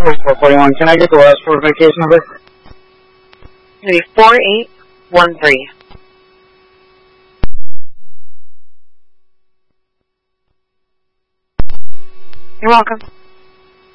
441. Can I get the last four of my case number? Maybe 4813. You're welcome.